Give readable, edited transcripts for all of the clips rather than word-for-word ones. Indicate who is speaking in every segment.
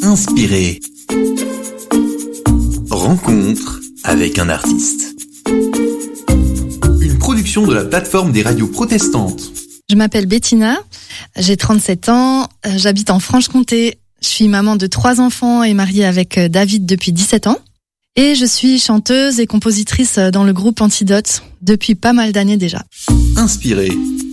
Speaker 1: Inspiré. Rencontre avec un artiste. Une production de la plateforme des radios protestantes.
Speaker 2: Je m'appelle Bettina, j'ai 37 ans, j'habite en Franche-Comté. Je suis maman de 3 enfants et mariée avec David depuis 17 ans. Et je suis chanteuse et compositrice dans le groupe Antidote depuis pas mal d'années déjà.
Speaker 1: Inspiré.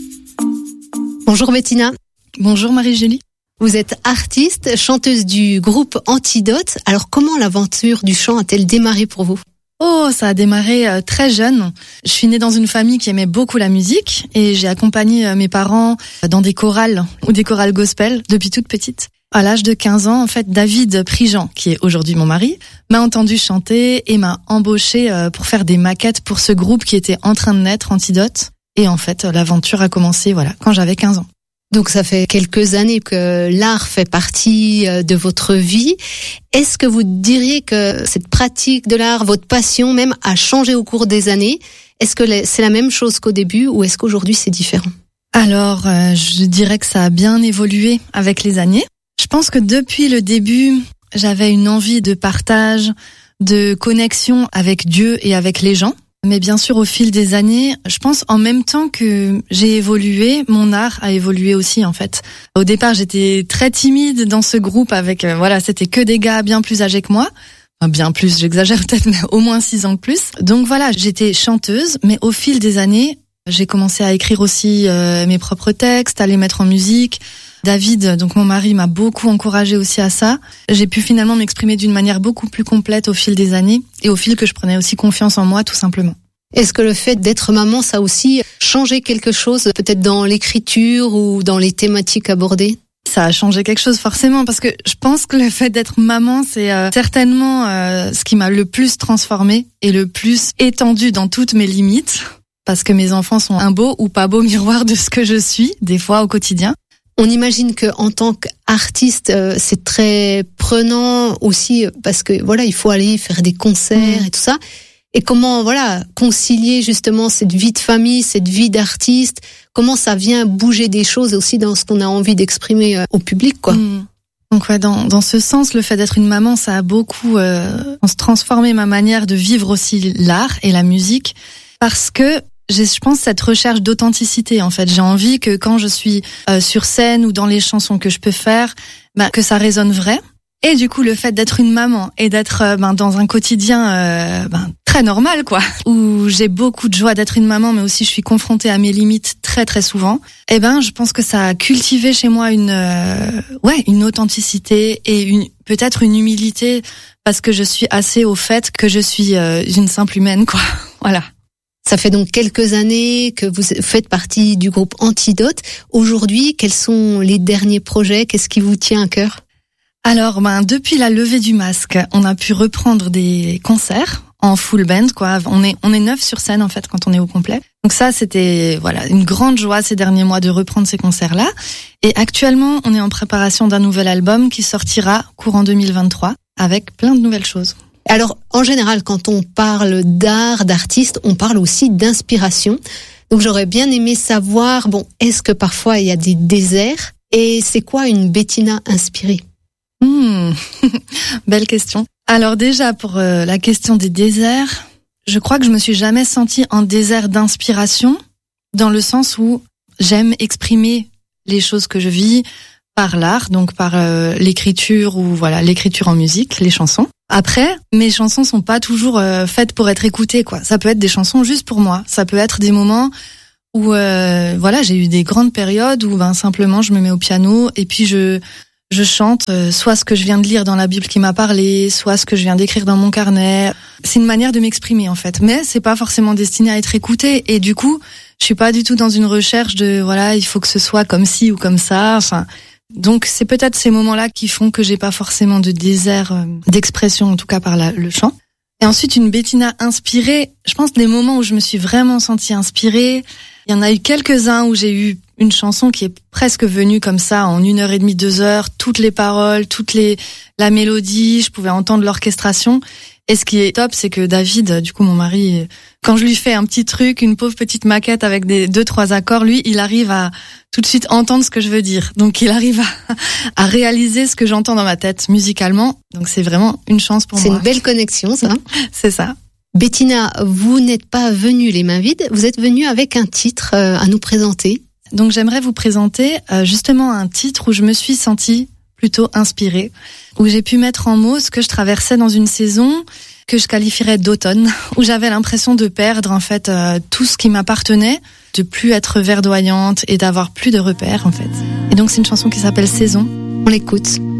Speaker 3: Bonjour Bettina.
Speaker 2: Bonjour Marie-Julie.
Speaker 3: Vous êtes artiste, chanteuse du groupe Antidote. Alors comment l'aventure du chant a-t-elle démarré pour vous ?
Speaker 2: Oh, ça a démarré très jeune. Je suis née dans une famille qui aimait beaucoup la musique et j'ai accompagné mes parents dans des chorales ou des chorales gospel depuis toute petite. À l'âge de 15 ans, en fait, David Prigent, qui est aujourd'hui mon mari, m'a entendu chanter et m'a embauché pour faire des maquettes pour ce groupe qui était en train de naître, Antidote. Et en fait, l'aventure a commencé, quand j'avais 15 ans.
Speaker 3: Donc ça fait quelques années que l'art fait partie de votre vie. Est-ce que vous diriez que cette pratique de l'art, votre passion même, a changé au cours des années ? Est-ce que c'est la même chose qu'au début ou est-ce qu'aujourd'hui c'est différent ?
Speaker 2: Alors, je dirais que ça a bien évolué avec les années. Je pense que depuis le début, j'avais une envie de partage, de connexion avec Dieu et avec les gens. Mais bien sûr, au fil des années, je pense en même temps que j'ai évolué, mon art a évolué aussi en fait. Au départ, j'étais très timide dans ce groupe avec, c'était que des gars bien plus âgés que moi. Enfin, bien plus, j'exagère peut-être, mais au moins 6 ans de plus. Donc voilà, j'étais chanteuse, mais au fil des années, j'ai commencé à écrire aussi mes propres textes, à les mettre en musique. David, donc mon mari, m'a beaucoup encouragée aussi à ça. J'ai pu finalement m'exprimer d'une manière beaucoup plus complète au fil des années et au fil que je prenais aussi confiance en moi, tout simplement.
Speaker 3: Est-ce que le fait d'être maman, ça a aussi changé quelque chose, peut-être dans l'écriture ou dans les thématiques abordées ?
Speaker 2: Ça a changé quelque chose forcément parce que je pense que le fait d'être maman, c'est certainement ce qui m'a le plus transformée et le plus étendue dans toutes mes limites. Parce que mes enfants sont un beau ou pas beau miroir de ce que je suis, des fois au quotidien.
Speaker 3: On imagine que en tant qu'artiste, c'est très prenant aussi parce que il faut aller faire des concerts et tout ça. Et comment concilier justement cette vie de famille, cette vie d'artiste, comment ça vient bouger des choses aussi dans ce qu'on a envie d'exprimer au public, quoi.
Speaker 2: Donc dans ce sens, le fait d'être une maman, ça a beaucoup transformé ma manière de vivre aussi l'art et la musique parce que je pense cette recherche d'authenticité en fait. J'ai envie que quand je suis sur scène ou dans les chansons que je peux faire, que ça résonne vrai. Et du coup, le fait d'être une maman et d'être dans un quotidien très normal où j'ai beaucoup de joie d'être une maman, mais aussi je suis confrontée à mes limites très très souvent. Je pense que ça a cultivé chez moi une authenticité et peut-être une humilité parce que je suis assez au fait que je suis une simple humaine Voilà.
Speaker 3: Ça fait donc quelques années que vous faites partie du groupe Antidote. Aujourd'hui, quels sont les derniers projets ? Qu'est-ce qui vous tient à cœur ?
Speaker 2: Alors, depuis la levée du masque, on a pu reprendre des concerts en full band, On est 9 sur scène, en fait, quand on est au complet. Donc ça, c'était, une grande joie ces derniers mois de reprendre ces concerts-là. Et actuellement, on est en préparation d'un nouvel album qui sortira courant 2023 avec plein de nouvelles choses.
Speaker 3: Alors, en général, quand on parle d'art, d'artiste, on parle aussi d'inspiration. Donc, j'aurais bien aimé savoir, est-ce que parfois il y a des déserts ? Et c'est quoi une Bettina inspirée ?
Speaker 2: Belle question. Alors déjà, pour la question des déserts, je crois que je me suis jamais sentie en désert d'inspiration, dans le sens où j'aime exprimer les choses que je vis par l'art, donc par l'écriture ou l'écriture en musique, les chansons. Après, mes chansons sont pas toujours faites pour être écoutées, Ça peut être des chansons juste pour moi. Ça peut être des moments où, j'ai eu des grandes périodes où, simplement, je me mets au piano et puis je chante soit ce que je viens de lire dans la Bible qui m'a parlé, soit ce que je viens d'écrire dans mon carnet. C'est une manière de m'exprimer, en fait. Mais c'est pas forcément destiné à être écouté. Et du coup, je suis pas du tout dans une recherche de, il faut que ce soit comme ci ou comme ça. Donc c'est peut-être ces moments-là qui font que j'ai pas forcément de désert d'expression, en tout cas par le chant. Et ensuite, une Bettina inspirée, je pense des moments où je me suis vraiment sentie inspirée. Il y en a eu quelques-uns où j'ai eu une chanson qui est presque venue comme ça en 1h30, 2 heures, toutes les paroles, la mélodie, je pouvais entendre l'orchestration. Et ce qui est top, c'est que David, du coup mon mari, quand je lui fais un petit truc, une pauvre petite maquette avec des 2-3 accords, lui, il arrive à tout de suite entendre ce que je veux dire. Donc il arrive à réaliser ce que j'entends dans ma tête musicalement. Donc c'est vraiment une chance pour moi.
Speaker 3: C'est une belle connexion, ça.
Speaker 2: C'est ça.
Speaker 3: Bettina, vous n'êtes pas venue les mains vides, vous êtes venue avec un titre à nous présenter.
Speaker 2: Donc j'aimerais vous présenter justement un titre où je me suis sentie plutôt inspirée, où j'ai pu mettre en mots ce que je traversais dans une saison que je qualifierais d'automne, où j'avais l'impression de perdre en fait tout ce qui m'appartenait, de plus être verdoyante et d'avoir plus de repères en fait. Et donc c'est une chanson qui s'appelle Saison.
Speaker 3: On l'écoute.